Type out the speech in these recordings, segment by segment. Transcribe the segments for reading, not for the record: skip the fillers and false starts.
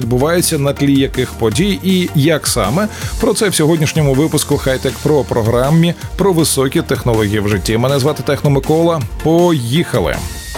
відбувається, на тлі яких подій і як саме. Про це в сьогоднішньому випуску Хай-Тек Про програмі про високі технології в житті. Мене звати Техно Микола. Поїхали!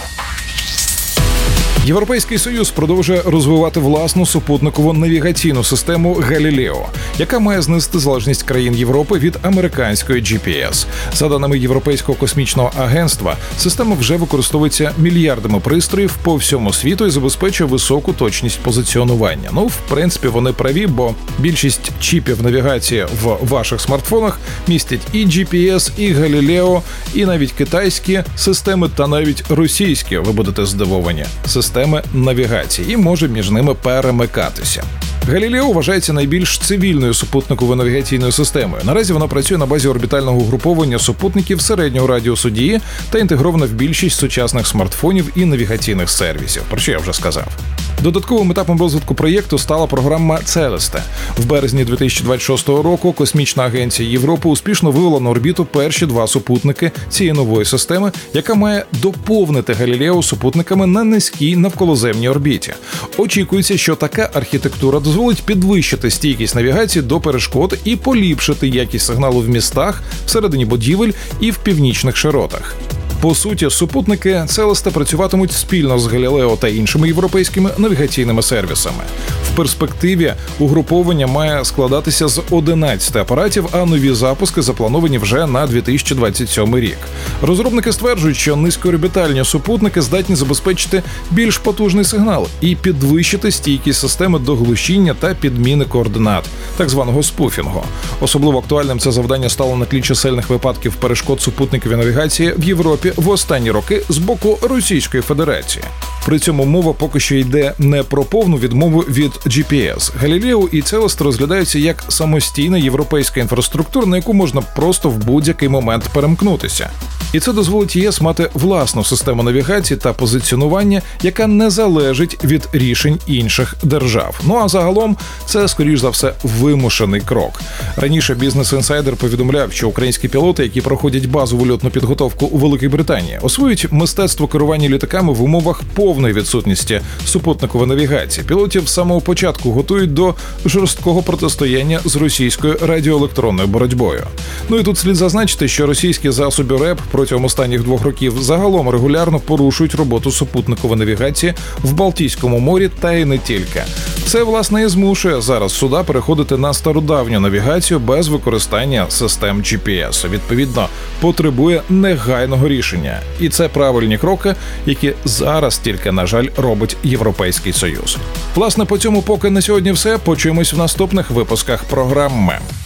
Європейський Союз продовжує розвивати власну супутникову навігаційну систему «Галілео», яка має знизити залежність країн Європи від американської GPS. За даними Європейського космічного агентства, система вже використовується мільярдами пристроїв по всьому світу і забезпечує високу точність позиціонування. В принципі, вони праві, бо більшість чіпів навігації в ваших смартфонах містять і GPS, і «Галілео», і навіть китайські системи, та навіть російські, ви будете здивовані, системи навігації, і може між ними перемикатися. Галілео вважається найбільш цивільною супутниковою навігаційною системою. Наразі вона працює на базі орбітального угруповання супутників середнього радіусу дії та інтегрована в більшість сучасних смартфонів і навігаційних сервісів, про що я вже сказав. Додатковим етапом розвитку проєкту стала програма «Целесте». В березні 2026 року Космічна агенція Європи успішно вивела на орбіту перші два супутники цієї нової системи, яка має доповнити Галілео супутниками на низькій навколоземній орбіті. Очікується, що така архітектура дозволить підвищити стійкість навігації до перешкод і поліпшити якість сигналу в містах, всередині будівель і в північних широтах. По суті, супутники Целесте працюватимуть спільно з Галілео та іншими європейськими навігаційними сервісами. В перспективі угруповання має складатися з 11 апаратів, а нові запуски заплановані вже на 2027 рік. Розробники стверджують, що низькоорбітальні супутники здатні забезпечити більш потужний сигнал і підвищити стійкість системи до глушіння та підміни координат, так званого спуфінгу. Особливо актуальним це завдання стало на тлі чисельних випадків перешкод супутникової навігації в Європі в останні роки з боку Російської Федерації. При цьому мова поки що йде не про повну відмову від GPS. Галілео і Целесте розглядаються як самостійна європейська інфраструктура, на яку можна просто в будь-який момент перемкнутися. І це дозволить ЄС мати власну систему навігації та позиціонування, яка не залежить від рішень інших держав. А загалом це, скоріш за все, вимушений крок. Раніше Business Insider повідомляв, що українські пілоти, які проходять базову льотну підготовку у Великій Британії, освоюють мистецтво керування літаками в умовах повної відсутності супутникової навігації. Пілотів з самого початку готують до жорсткого протистояння з російською радіоелектронною боротьбою. І тут слід зазначити, що російські засоби РЕП протягом останніх 2 років загалом регулярно порушують роботу супутникової навігації в Балтійському морі та й не тільки. Це, власне, і змушує зараз суда переходити на стародавню навігацію без використання систем GPS. Відповідно, потребує негайного рішення. І це правильні кроки, які зараз тільки, на жаль, робить Європейський Союз. Власне, по цьому поки на сьогодні все. Почуємось в наступних випусках програми.